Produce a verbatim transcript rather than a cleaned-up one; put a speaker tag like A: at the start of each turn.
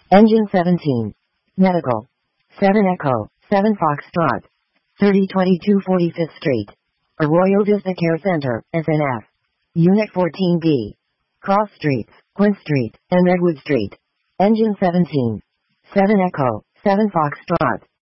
A: Engine seventeen. Medical. seven Echo, seven Foxtrot. thirty twenty-two forty-fifth Street. Arroyo Vista Care Center, S N F. Unit fourteen B. Cross Streets, Quinn Street, and Redwood Street. Engine seventeen. seven Echo, seven Foxtrot.